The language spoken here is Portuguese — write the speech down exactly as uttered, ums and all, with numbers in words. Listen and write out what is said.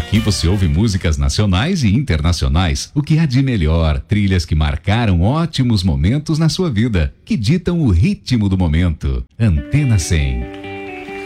Aqui você ouve músicas nacionais e internacionais, o que há de melhor, trilhas que marcaram ótimos momentos na sua vida, que ditam o ritmo do momento. Antena cem.